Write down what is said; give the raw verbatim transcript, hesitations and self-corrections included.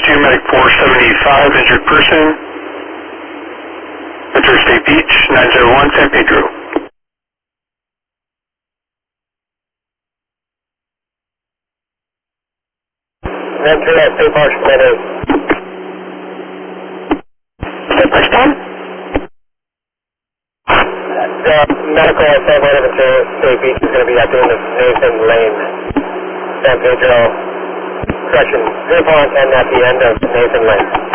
two, medic four seventy-five, injured person. Interstate Beach, nine zero one, San Pedro. One three at State Park, Mayday. State Park spawn? The medical at San Juan State Beach is going to be at the end of Nathan Lane, San Pedro. Correction, zero point ten at the end of Nathan Lane.